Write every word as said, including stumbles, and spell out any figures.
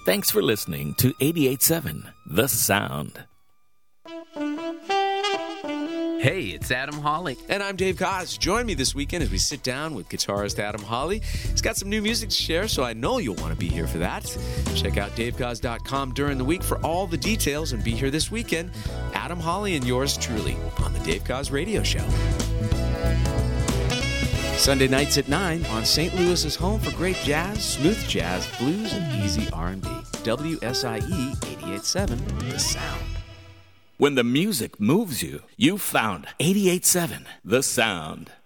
Thanks for listening to eighty-eight point seven The Sound. Hey, it's Adam Hawley. And I'm Dave Koz. Join me this weekend as we sit down with guitarist Adam Hawley. He's got some new music to share, so I know you'll want to be here for that. Check out dave koz dot com during the week for all the details and be here this weekend. Adam Hawley and yours truly on the Dave Koz Radio Show. Sunday nights at nine on Saint Louis's home for great jazz, smooth jazz, blues, and easy R and B. W S I E eighty-eight point seven The Sound. When the music moves you, you found eighty-eight point seven The Sound.